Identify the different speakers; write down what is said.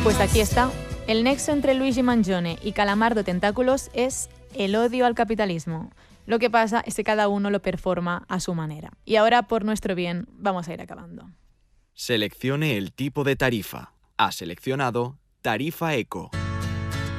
Speaker 1: Pues aquí está. El nexo entre Luigi Mangione y Calamardo Tentáculos es el odio al capitalismo. Lo que pasa es que cada uno lo performa a su manera. Y ahora, por nuestro bien, vamos a ir acabando.
Speaker 2: Seleccione el tipo de tarifa. Ha seleccionado Tarifa Eco.